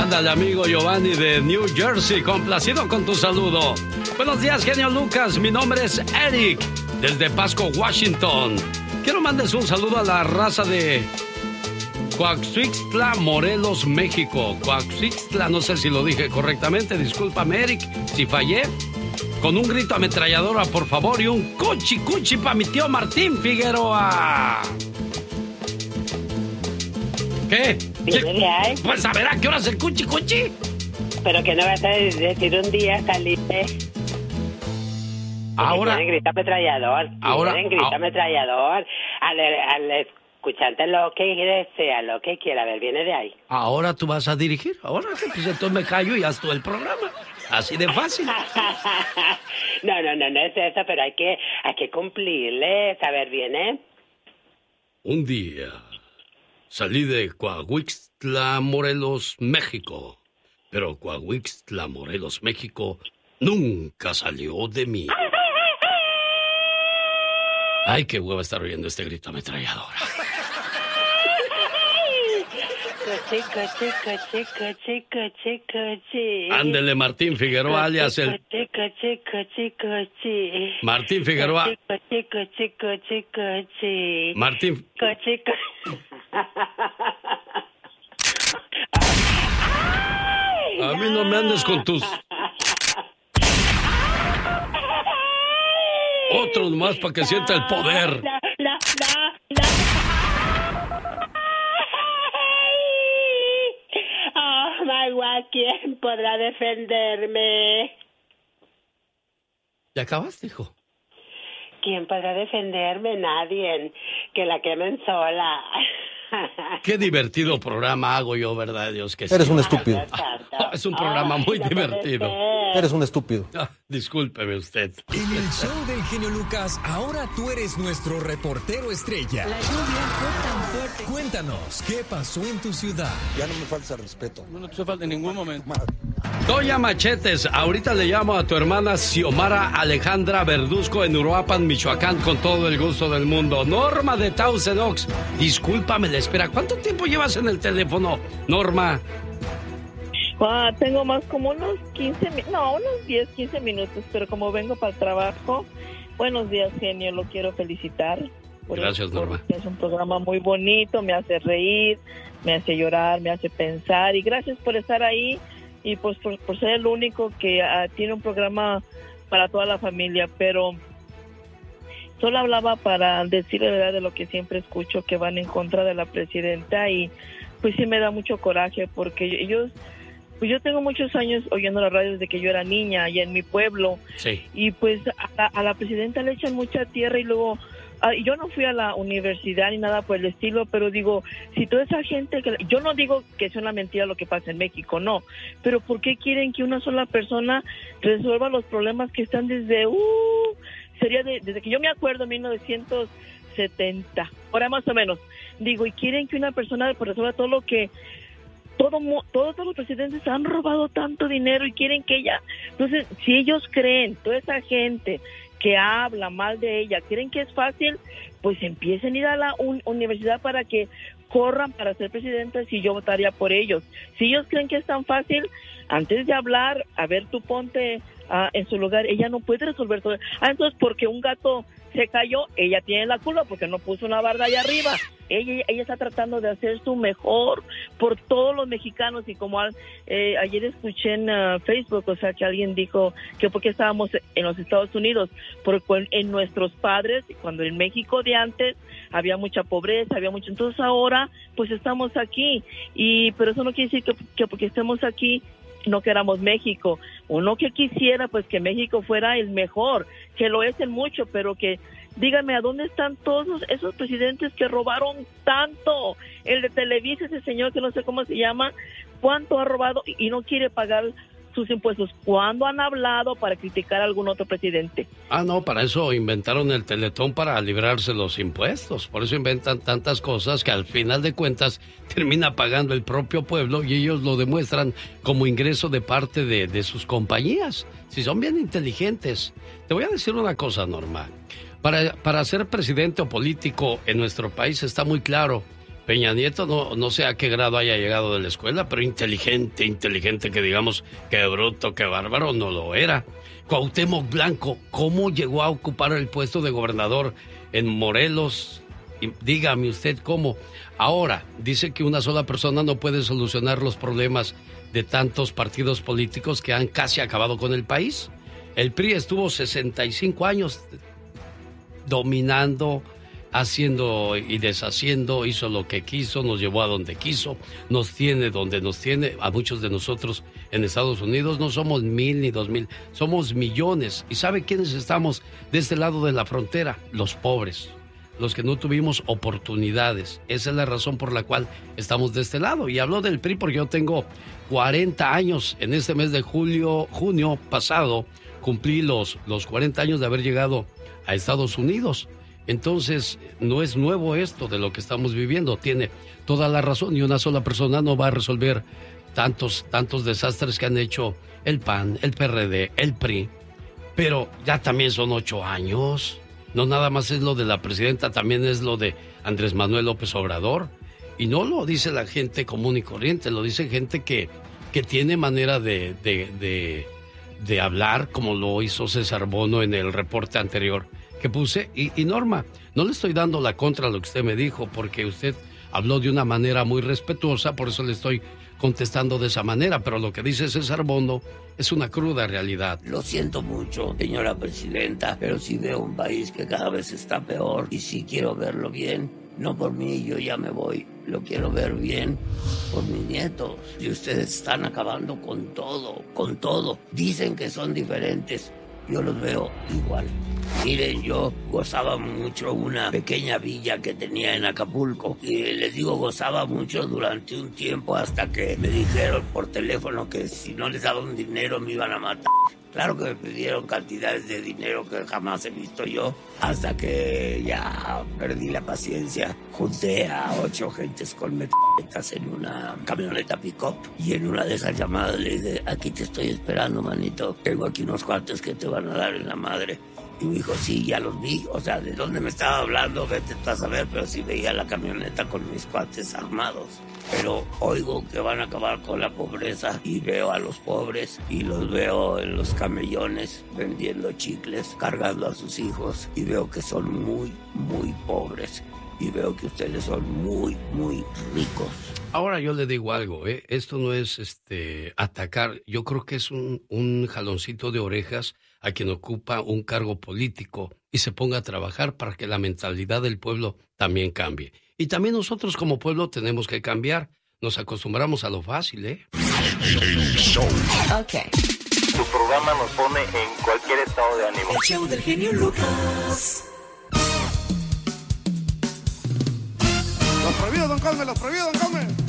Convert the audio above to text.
Ándale, amigo Giovanni de New Jersey, complacido con tu saludo. Buenos días, genio Lucas, mi nombre es Eric, desde Pasco, Washington. Quiero mandes un saludo a la raza de Coaxixtla, Morelos, México. Coaxixtla, no sé si lo dije correctamente, discúlpame, Eric, si fallé. Con un grito ametralladora, por favor, y un cuchi cuchi para mi tío Martín Figueroa. ¿Qué? Pues a ver, ¿a qué hora es el cuchi cuchi? Pero que no vas a decir un día saliste. Ahora. Quieren grito ametrallador. Ahora. Quieren grito ametrallador. Al escuchante lo que desea, lo que quiera. A ver, viene de ahí. Ahora tú vas a dirigir. Ahora, pues entonces me callo y haz tú el programa. Así de fácil. No es eso, pero hay que cumplirle. A ver, viene. Un día salí de Coahuixtla, Morelos, México. Pero Coahuixtla, Morelos, México nunca salió de mí. Ay, qué hueva estar oyendo este grito ametralladora. Ándele, Martín Figueroa, alias el... Martín Figueroa. Martín... A mí no me andes con tus... Otros más para que sienta el poder. Oh, Magua, ¿quién podrá defenderme? ¿Ya acabaste, hijo? ¿Quién podrá defenderme? Nadie. Que la quemen sola. Qué divertido programa hago yo, ¿verdad, Dios? Que Eres sí. un estúpido. Es un programa muy divertido. Eres un estúpido. Discúlpeme usted. En el show del genio Lucas, ahora tú eres nuestro reportero estrella. La lluvia fue tan fuerte. Cuéntanos, ¿qué pasó en tu ciudad? Ya no me falta respeto. No te falta en ningún momento. Doña Machetes, ahorita le llamo a tu hermana Xiomara Alejandra Verduzco en Uruapan, Michoacán, con todo el gusto del mundo. Norma de Thousand Oaks, discúlpame la espera. ¿Cuánto tiempo llevas en el teléfono, Norma? Tengo más como unos 10, 15 minutos, pero como vengo para el trabajo, buenos días, genio, lo quiero felicitar. Gracias, Norma. Es un programa muy bonito, me hace reír, me hace llorar, me hace pensar, y gracias por estar ahí y pues por ser el único que tiene un programa para toda la familia, pero solo hablaba para decir la verdad de lo que siempre escucho, que van en contra de la presidenta, y pues sí me da mucho coraje porque ellos... Pues yo tengo muchos años oyendo la radio desde que yo era niña allá en mi pueblo. Sí. Y pues a la presidenta le echan mucha tierra y luego... yo no fui a la universidad ni nada por el estilo, pero digo, si toda esa gente... yo no digo que sea una mentira lo que pasa en México, no. Pero ¿por qué quieren que una sola persona resuelva los problemas que están desde... sería desde que yo me acuerdo, 1970, ahora más o menos. Digo, y quieren que una persona resuelva todo lo que... Todos los presidentes han robado tanto dinero y quieren que ella... Entonces, si ellos creen, toda esa gente que habla mal de ella, creen que es fácil, pues empiecen a ir a la universidad para que corran para ser presidentes y yo votaría por ellos. Si ellos creen que es tan fácil, antes de hablar, a ver, tú ponte en su lugar. Ella no puede resolver todo. Entonces, porque un gato se cayó, ella tiene la culpa porque no puso una barda allá arriba. Ella está tratando de hacer su mejor por todos los mexicanos, y como ayer escuché en Facebook, o sea, que alguien dijo que porque estábamos en los Estados Unidos, porque en nuestros padres, cuando en México de antes había mucha pobreza, había mucho, entonces ahora pues estamos aquí, pero eso no quiere decir que porque estemos aquí no queramos México. Uno que quisiera pues que México fuera el mejor, que lo es en mucho, pero que díganme, ¿a dónde están todos esos presidentes que robaron tanto? El de Televisa, ese señor que no sé cómo se llama, ¿cuánto ha robado y no quiere pagar sus impuestos? ¿Cuándo han hablado para criticar a algún otro presidente? No, para eso inventaron el Teletón, para librarse los impuestos. Por eso inventan tantas cosas que al final de cuentas termina pagando el propio pueblo, y ellos lo demuestran como ingreso de parte de sus compañías. Si son bien inteligentes. Te voy a decir una cosa, Norma. Para ser presidente o político en nuestro país está muy claro. Peña Nieto no sé a qué grado haya llegado de la escuela, pero inteligente que digamos que bruto, que bárbaro, no lo era. Cuauhtémoc Blanco, ¿cómo llegó a ocupar el puesto de gobernador en Morelos? Y dígame usted cómo. Ahora, dice que una sola persona no puede solucionar los problemas de tantos partidos políticos que han casi acabado con el país. El PRI estuvo 65 años dominando, haciendo y deshaciendo, hizo lo que quiso, nos llevó a donde quiso, nos tiene donde nos tiene. A muchos de nosotros en Estados Unidos no somos 1,000 ni 2,000, somos millones. ¿Y sabe quiénes estamos de este lado de la frontera? Los pobres, los que no tuvimos oportunidades. Esa es la razón por la cual estamos de este lado. Y hablo del PRI porque yo tengo 40 años. En este mes de junio pasado, cumplí los 40 años de haber llegado a Estados Unidos. Entonces, no es nuevo esto de lo que estamos viviendo. Tiene toda la razón y una sola persona no va a resolver tantos desastres que han hecho el PAN, el PRD, el PRI. Pero ya también son 8 años. No nada más es lo de la presidenta, también es lo de Andrés Manuel López Obrador. Y no lo dice la gente común y corriente, lo dice gente que tiene manera de hablar, como lo hizo César Bono en el reporte anterior que puse. Y Norma, no le estoy dando la contra a lo que usted me dijo, porque usted habló de una manera muy respetuosa, por eso le estoy contestando de esa manera, pero lo que dice César Bono es una cruda realidad. Lo siento mucho, señora presidenta, pero sí veo un país que cada vez está peor y sí quiero verlo bien. No por mí, yo ya me voy. Lo quiero ver bien por mis nietos. Y ustedes están acabando con todo, con todo. Dicen que son diferentes. Yo los veo igual. Miren, yo gozaba mucho una pequeña villa que tenía en Acapulco. Y les digo, gozaba mucho durante un tiempo hasta que me dijeron por teléfono que si no les daban dinero me iban a matar. Claro que me pidieron cantidades de dinero que jamás he visto yo, hasta que ya perdí la paciencia. Junté a 8 gentes con metralletas en una camioneta pick-up y en una de esas llamadas le dije, aquí te estoy esperando, manito, tengo aquí unos cuates que te van a dar en la madre. Y me dijo, sí, ya los vi, o sea, ¿de dónde me estaba hablando? Vete tú a saber, pero sí veía la camioneta con mis cuates armados. Pero oigo que van a acabar con la pobreza y veo a los pobres y los veo en los camellones vendiendo chicles, cargando a sus hijos y veo que son muy, muy pobres. Y veo que ustedes son muy, muy ricos. Ahora yo le digo algo, esto no es atacar, yo creo que es un jaloncito de orejas a quien ocupa un cargo político y se ponga a trabajar para que la mentalidad del pueblo también cambie. Y también nosotros como pueblo tenemos que cambiar. Nos acostumbramos a lo fácil, Ok. Tu programa nos pone en cualquier estado de ánimo. El show del genio Lucas. Los prohibidos, don Cosme, los prohibidos, don Cosme.